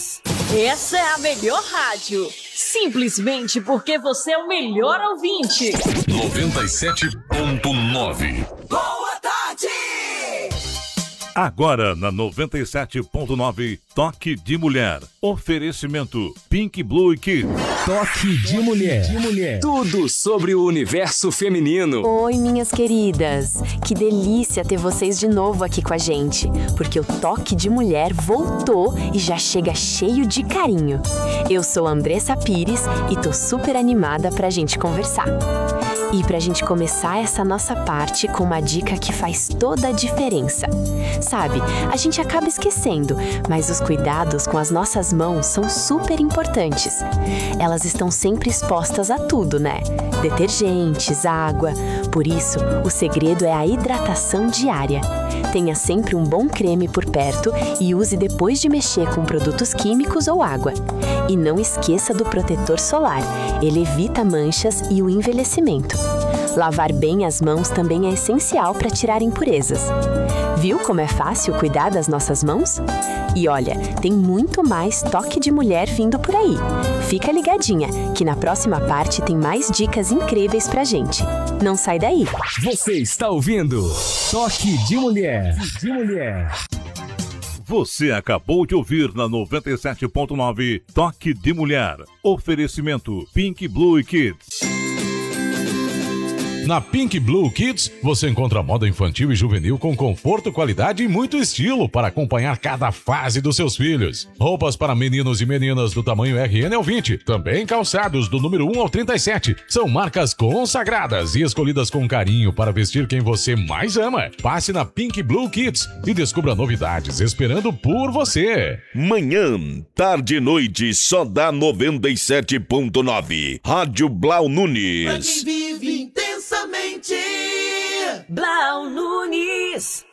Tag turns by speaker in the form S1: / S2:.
S1: Nunes. Essa é a melhor rádio. Simplesmente porque você é o melhor ouvinte.
S2: 97.9.
S3: Boa tarde!
S2: Agora na 97.9, Toque de Mulher. Oferecimento Pink Blue Kids.
S4: Toque de Mulher. Tudo sobre o universo feminino.
S5: Oi, minhas queridas. Que delícia ter vocês de novo aqui com a gente, porque o Toque de Mulher voltou e já chega cheio de carinho. Eu sou a Andressa Pires e tô super animada pra gente conversar. E pra gente começar essa nossa parte com uma dica que faz toda a diferença. Sabe, a gente acaba esquecendo, mas os cuidados com as nossas mãos são super importantes. Elas estão sempre expostas a tudo, né? Detergentes, água. Por isso, o segredo é a hidratação diária. Tenha sempre um bom creme por perto e use depois de mexer com produtos químicos ou água. E não esqueça do protetor solar. Ele evita manchas e o envelhecimento. Lavar bem as mãos também é essencial para tirar impurezas. Viu como é fácil cuidar das nossas mãos? E olha, tem muito mais Toque de Mulher vindo por aí. Fica ligadinha, que na próxima parte tem mais dicas incríveis pra gente. Não sai daí!
S4: Você está ouvindo Toque de Mulher.
S2: Você acabou de ouvir na 97.9, Toque de Mulher. Oferecimento Pink Blue Kids.
S6: Na Pink Blue Kids, você encontra moda infantil e juvenil com conforto, qualidade e muito estilo para acompanhar cada fase dos seus filhos. Roupas para meninos e meninas do tamanho RN ao 20, também calçados do número 1 ao 37. São marcas consagradas e escolhidas com carinho para vestir quem você mais ama. Passe na Pink Blue Kids e descubra novidades esperando por você.
S7: Manhã, tarde e noite, só dá 97.9. Rádio Blau Nunes.
S3: Pra quem vive intensamente.
S1: Blau Nunes.